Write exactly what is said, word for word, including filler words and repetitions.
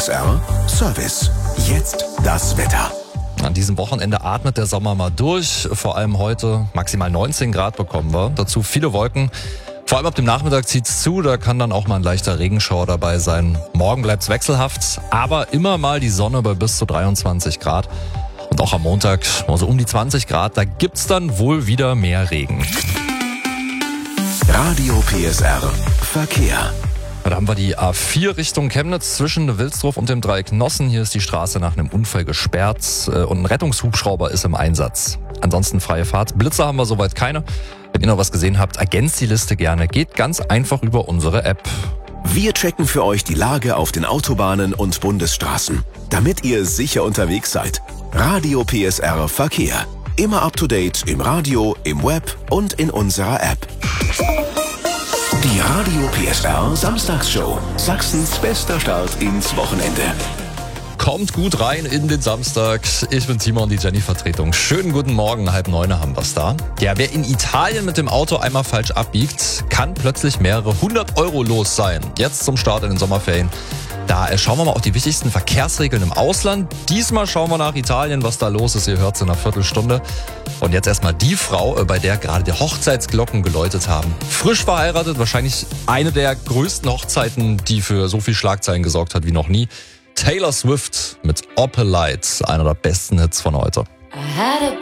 S R Service. Jetzt das Wetter. An diesem Wochenende atmet der Sommer mal durch. Vor allem heute maximal neunzehn Grad bekommen wir. Dazu viele Wolken. Vor allem ab dem Nachmittag zieht's zu. Da kann dann auch mal ein leichter Regenschauer dabei sein. Morgen bleibt's wechselhaft, aber immer mal die Sonne bei bis zu dreiundzwanzig Grad. Und auch am Montag also um die zwanzig Grad. Da gibt's dann wohl wieder mehr Regen. Radio P S R Verkehr. Da haben wir die A vier Richtung Chemnitz zwischen Wilsdruff und dem Dreieck Nossen. Hier ist die Straße nach einem Unfall gesperrt und ein Rettungshubschrauber ist im Einsatz. Ansonsten freie Fahrt. Blitzer haben wir soweit keine. Wenn ihr noch was gesehen habt, ergänzt die Liste gerne. Geht ganz einfach über unsere App. Wir checken für euch die Lage auf den Autobahnen und Bundesstraßen, damit ihr sicher unterwegs seid. Radio P S R Verkehr. Immer up to date im Radio, im Web und in unserer App. Die Radio P S R Samstagsshow. Sachsens bester Start ins Wochenende. Kommt gut rein in den Samstag. Ich bin Timo und die Jenny-Vertretung. Schönen guten Morgen, halb neun haben wir's da. Ja, wer in Italien mit dem Auto einmal falsch abbiegt, kann plötzlich mehrere hundert Euro los sein. Jetzt zum Start in den Sommerferien. Da schauen wir mal auf die wichtigsten Verkehrsregeln im Ausland. Diesmal schauen wir nach Italien, was da los ist. Ihr hört's in einer Viertelstunde. Und jetzt erstmal die Frau, bei der gerade die Hochzeitsglocken geläutet haben. Frisch verheiratet, wahrscheinlich eine der größten Hochzeiten, die für so viel Schlagzeilen gesorgt hat wie noch nie. Taylor Swift mit Opalite, einer der besten Hits von heute. I had a